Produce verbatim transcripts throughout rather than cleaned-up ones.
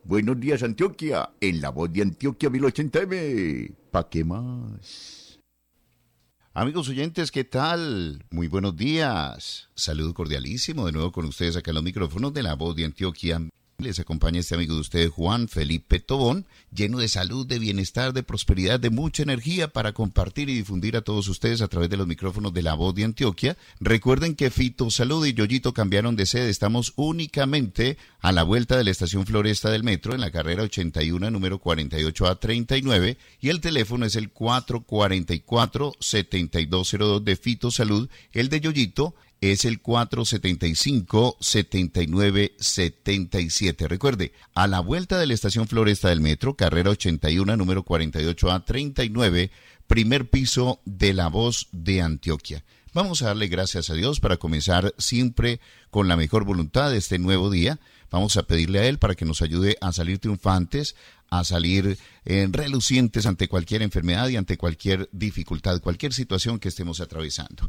Buenos días, Antioquia, en la voz de Antioquia mil ochenta eme. ¿Pa' qué más? Amigos oyentes, ¿qué tal? Muy buenos días. Saludo cordialísimo de nuevo con ustedes acá en los micrófonos de la voz de Antioquia. Les acompaña este amigo de ustedes, Juan Felipe Tobón, lleno de salud, de bienestar, de prosperidad, de mucha energía para compartir y difundir a todos ustedes a través de los micrófonos de la voz de Antioquia. Recuerden que Fito Salud y Yoyito cambiaron de sede. Estamos únicamente a la vuelta de la estación Floresta del Metro, en la carrera ochenta y uno, número cuarenta y ocho A treinta y nueve, y el teléfono es el cuatro cuatro cuatro, siete dos cero dos de Fito Salud. El de Yoyito es el cuatro siete cinco, siete nueve siete siete. Recuerde, a la vuelta de la estación Floresta del Metro, carrera ochenta y uno, número cuarenta y ocho A treinta y nueve, primer piso de la voz de Antioquia. Vamos a darle gracias a Dios para comenzar siempre con la mejor voluntad de este nuevo día. Vamos a pedirle a Él para que nos ayude a salir triunfantes, a salir eh, relucientes ante cualquier enfermedad y ante cualquier dificultad, cualquier situación que estemos atravesando.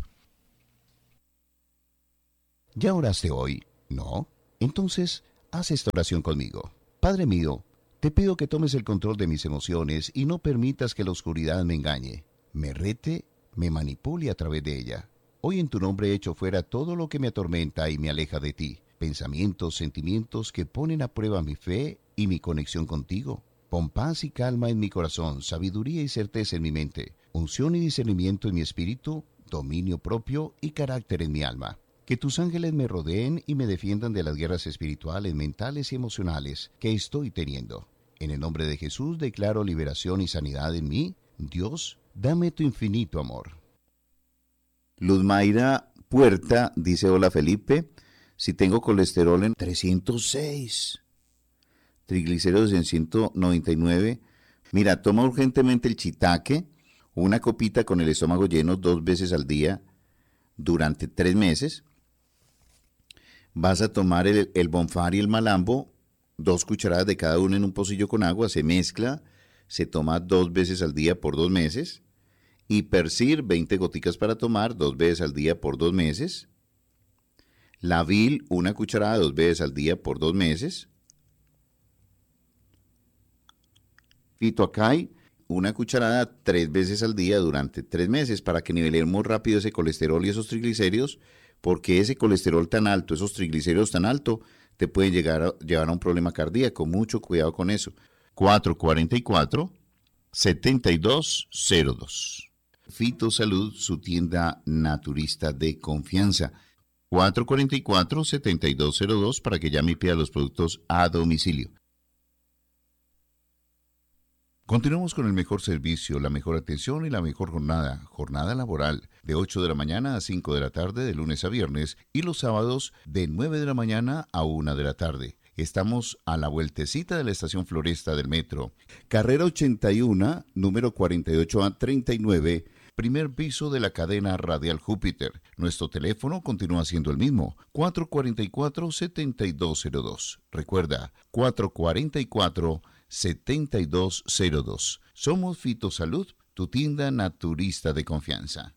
¿Ya oraste hoy? ¿No? Entonces, haz esta oración conmigo. Padre mío, te pido que tomes el control de mis emociones y no permitas que la oscuridad me engañe, me rete, me manipule a través de ella. Hoy en tu nombre echo fuera todo lo que me atormenta y me aleja de ti. Pensamientos, sentimientos que ponen a prueba mi fe y mi conexión contigo. Pon paz y calma en mi corazón, sabiduría y certeza en mi mente, unción y discernimiento en mi espíritu, dominio propio y carácter en mi alma. Que tus ángeles me rodeen y me defiendan de las guerras espirituales, mentales y emocionales que estoy teniendo. En el nombre de Jesús declaro liberación y sanidad en mí. Dios, dame tu infinito amor. Luz Mayra Puerta dice: hola Felipe, si tengo colesterol en trescientos seis, triglicéridos en ciento noventa y nueve, mira, toma urgentemente el shiitake, una copita con el estómago lleno dos veces al día durante tres meses. Vas a tomar el, el bonfar y el malambo, dos cucharadas de cada uno en un pocillo con agua, se mezcla, se toma dos veces al día por dos meses. Y Persir, veinte goticas para tomar, dos veces al día por dos meses. Lavil, una cucharada dos veces al día por dos meses. Fitoacay, una cucharada tres veces al día durante tres meses para que nivelemos rápido ese colesterol y esos triglicéridos, porque ese colesterol tan alto, esos triglicéridos tan alto, te pueden llegar a, llevar a un problema cardíaco. Mucho cuidado con eso. cuatro cuatro cuatro, siete dos cero dos. Fito Salud, su tienda naturista de confianza. cuatro cuatro cuatro, siete dos cero dos para que llame y pida los productos a domicilio. Continuamos con el mejor servicio, la mejor atención y la mejor jornada. Jornada laboral de ocho de la mañana a cinco de la tarde de lunes a viernes y los sábados de nueve de la mañana a una de la tarde. Estamos a la vueltecita de la estación Floresta del Metro. Carrera ochenta y uno, número cuarenta y ocho A treinta y nueve, primer piso de la cadena radial Júpiter. Nuestro teléfono continúa siendo el mismo, cuatro cuatro cuatro, siete dos cero dos. Recuerda, cuatro cuatro cuatro, siete dos cero dos. Somos Fito Salud, tu tienda naturista de confianza.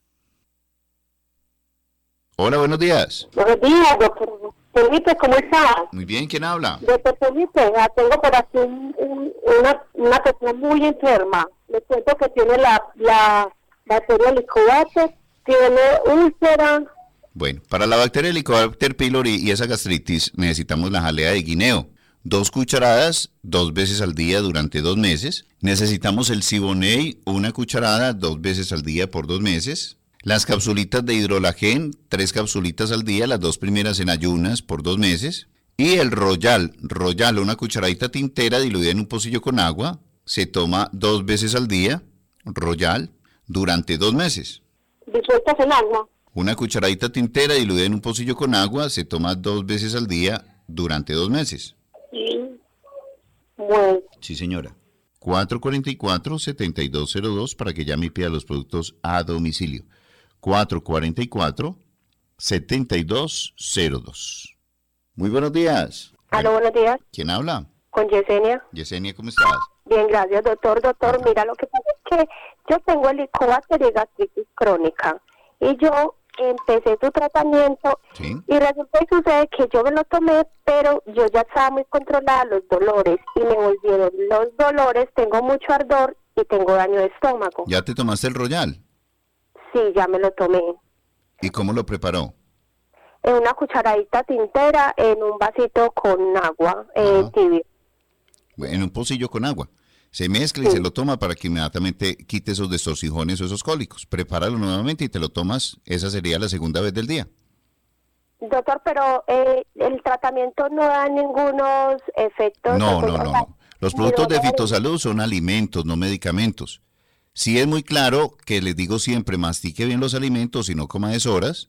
Hola, buenos días. Buenos días, doctor Felipe, ¿cómo está? Muy bien, ¿quién habla? Doctor Felipe, tengo por aquí un, un, una, una persona muy enferma. Le cuento que tiene la, la bacteria Helicobacter, tiene úlcera. Bueno, para la bacteria Helicobacter pylori y esa gastritis necesitamos la jalea de guineo. Dos cucharadas, dos veces al día durante dos meses. Necesitamos el Siboney, una cucharada, dos veces al día por dos meses. Las capsulitas de hidrolagen, tres capsulitas al día, las dos primeras en ayunas por dos meses. Y el Royal, Royal, una cucharadita tintera diluida en un pocillo con agua. Se toma dos veces al día, Royal, durante dos meses. ¿Disueltas en agua? Una cucharadita tintera diluida en un pocillo con agua, se toma dos veces al día durante dos meses. Sí. Bueno. Sí, señora. cuatro cuatro cuatro, siete dos cero dos para que llame y pida los productos a domicilio. cuatro cuatro cuatro, siete dos cero dos. Muy buenos días. Aló, buenos días. ¿Quién habla? Con Yesenia. Yesenia, ¿cómo estás? Bien, gracias, doctor. Doctor, Ajá. Mira, lo que pasa es que yo tengo Helicobacter y gastritis crónica. Y yo empecé su tratamiento Sí. y resulta y sucede que yo me lo tomé, pero yo ya estaba muy controlada los dolores y me volvieron los dolores, tengo mucho ardor y tengo daño de estómago. ¿Ya te tomaste el Royal? Sí, ya me lo tomé. ¿Y cómo lo preparó? En una cucharadita tintera, en un vasito con agua eh, Ajá. tibio. En un pocillo con agua. Se mezcla y Sí. se lo toma para que inmediatamente quite esos destorcijones o esos cólicos. Prepáralo nuevamente y te lo tomas. Esa sería la segunda vez del día. Doctor, pero eh, el tratamiento no da ningunos efectos. No, no, secundarios, no, o sea, no. Los ni productos de dolores. fitosalud son alimentos, no medicamentos. Sí es muy claro que les digo siempre, mastique bien los alimentos y no coma a deshoras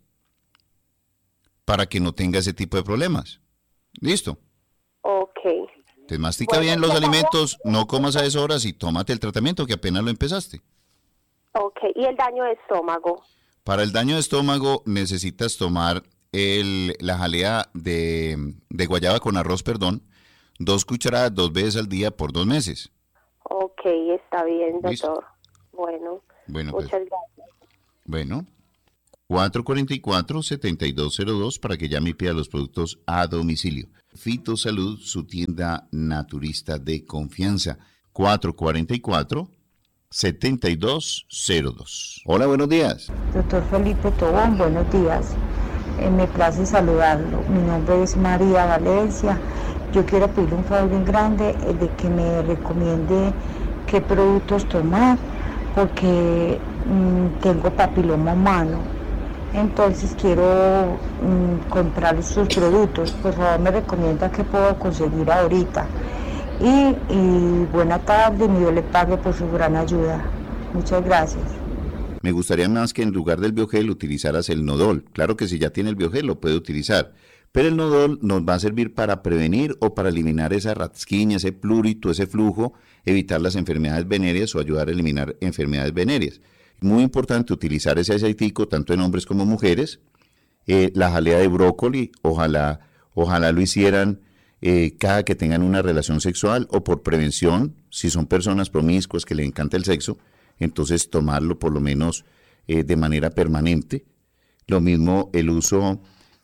para que no tenga ese tipo de problemas. ¿Listo? Ok. Te mastica Bueno, bien los ya alimentos, no comas a deshoras y tómate el tratamiento que apenas lo empezaste. Ok, y el daño de estómago. Para el daño de estómago necesitas tomar el, la jalea de, de guayaba con arroz, perdón, dos cucharadas dos veces al día por dos meses. Ok, está bien, Listo. doctor. Bueno, Bueno, pues, muchas gracias. bueno. cuatro cuatro cuatro, siete dos cero dos para que llame y pida los productos a domicilio. Fitosalud, su tienda naturista de confianza. cuatro cuatro cuatro, siete dos cero dos. Hola, buenos días. Doctor Felipe Tobón, buenos días. Eh, me place saludarlo. Mi nombre es María Valencia. Yo quiero pedirle un favor bien grande eh, de que me recomiende qué productos tomar, porque mm, tengo papiloma humano. Entonces quiero mm, comprar sus productos. Por favor, me recomienda qué puedo conseguir ahorita. Y, y buena tarde, mi Dios le pague por su gran ayuda. Muchas gracias. Me gustaría más que en lugar del biogel utilizaras el Nodol. Claro que si ya tiene el biogel lo puede utilizar. Pero el Nodol nos va a servir para prevenir o para eliminar esa rasquiña, ese plurito, ese flujo, evitar las enfermedades venéreas o ayudar a eliminar enfermedades venéreas. Muy importante utilizar ese aceitico tanto en hombres como mujeres. Eh, la jalea de brócoli, ojalá, ojalá lo hicieran eh, cada que tengan una relación sexual o por prevención, si son personas promiscuas que les encanta el sexo, entonces tomarlo por lo menos eh, de manera permanente. Lo mismo el uso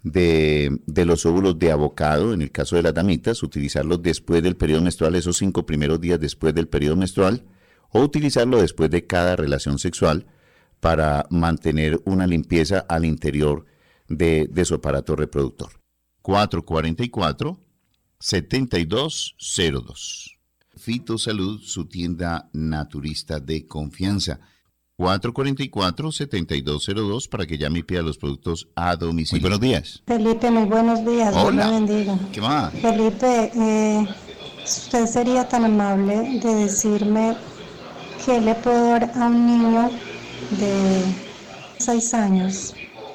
de, de los óvulos de avocado, en el caso de las damitas, utilizarlos después del periodo menstrual, esos cinco primeros días después del periodo menstrual, o utilizarlo después de cada relación sexual para mantener una limpieza al interior de, de su aparato reproductor. cuatro cuatro cuatro, siete dos cero dos. Fitosalud, su tienda naturista de confianza. cuatro cuatro cuatro, siete dos cero dos para que llame y pida los productos a domicilio. Muy buenos días. Felipe, muy buenos días. Dios Hola. lo bendiga. ¿Qué más? Felipe, eh, usted sería tan amable de decirme qué le puedo dar a un niño de seis años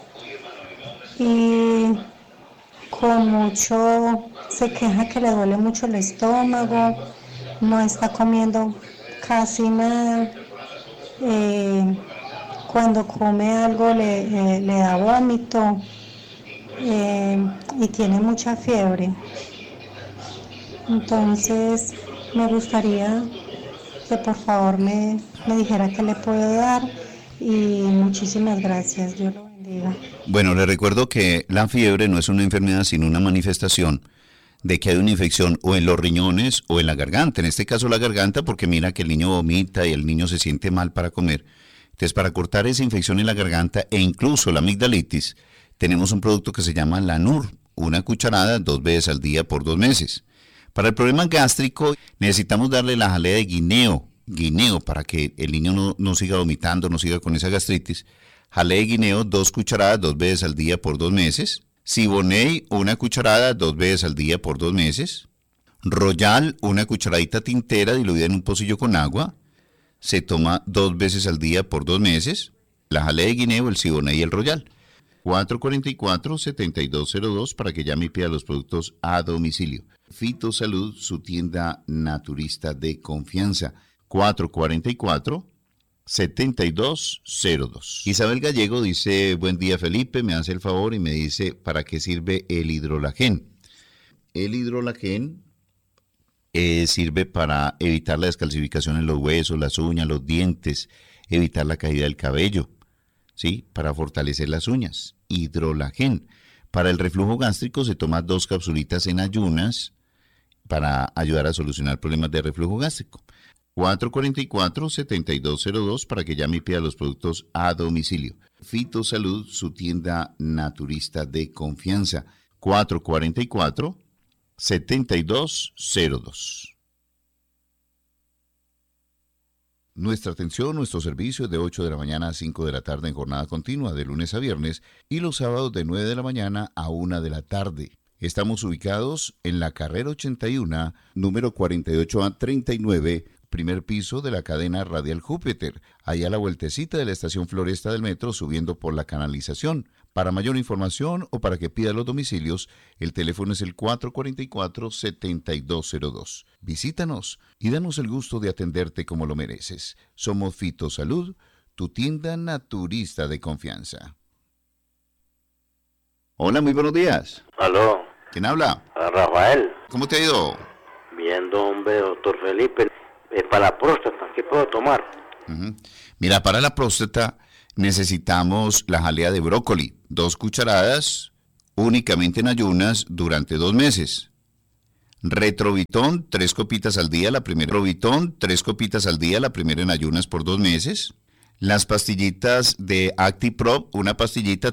y con mucho, se queja que le duele mucho el estómago, no está comiendo casi nada, eh, cuando come algo le, eh, le da vómito eh, y tiene mucha fiebre. Entonces me gustaría que por favor me, me dijera qué le puedo dar y muchísimas gracias, Dios lo bendiga. Bueno, le recuerdo que la fiebre no es una enfermedad, sino una manifestación de que hay una infección o en los riñones o en la garganta. En este caso la garganta, porque mira que el niño vomita y el niño se siente mal para comer. Entonces, para cortar esa infección en la garganta e incluso la amigdalitis, tenemos un producto que se llama Lanur, una cucharada dos veces al día por dos meses. Para el problema gástrico necesitamos darle la jalea de guineo, guineo para que el niño no, no siga vomitando, no siga con esa gastritis. Jalea de guineo, dos cucharadas dos veces al día por dos meses. Siboney, una cucharada dos veces al día por dos meses. Royal, una cucharadita tintera diluida en un pocillo con agua. Se toma dos veces al día por dos meses. La jalea de guineo, el Siboney y el Royal. cuatro cuatro cuatro, siete dos cero dos para que llame y pida los productos a domicilio. Fitosalud, su tienda naturista de confianza. cuatro cuatro cuatro, siete dos cero dos. Isabel Gallego dice, buen día Felipe, me hace el favor y me dice, ¿para qué sirve el hidrolagén? El hidrolagén eh, sirve para evitar la descalcificación en los huesos, las uñas, los dientes, evitar la caída del cabello. ¿sí? Para fortalecer las uñas. Hidrolagen. Para el reflujo gástrico se toma dos capsulitas en ayunas para ayudar a solucionar problemas de reflujo gástrico. cuatro cuatro cuatro, siete dos cero dos para que llame y pida los productos a domicilio. Fitosalud, su tienda naturista de confianza. cuatro cuatro cuatro, siete dos cero dos. Nuestra atención, nuestro servicio es de ocho de la mañana a cinco de la tarde en jornada continua, de lunes a viernes, y los sábados de nueve de la mañana a una de la tarde. Estamos ubicados en la carrera ochenta y uno, número cuarenta y ocho a treinta y nueve, primer piso de la cadena Radial Júpiter, allá a la vueltecita de la estación Floresta del metro, subiendo por la canalización. Para mayor información o para que pida los domicilios, el teléfono es el cuatro cuatro cuatro, siete dos cero dos. Visítanos y danos el gusto de atenderte como lo mereces. Somos Fitosalud, tu tienda naturista de confianza. Hola, muy buenos días. Aló. ¿Quién habla? A Rafael. ¿Cómo te ha ido? Bien, hombre, doctor Felipe. Es para la próstata, ¿qué puedo tomar? Uh-huh. Mira, para la próstata necesitamos la jalea de brócoli, dos cucharadas, únicamente en ayunas durante dos meses. Retrovitón, tres copitas al día, la primera. Retrovitón, tres copitas al día, la primera en ayunas por dos meses. Las pastillitas de ActiProp, una pastillita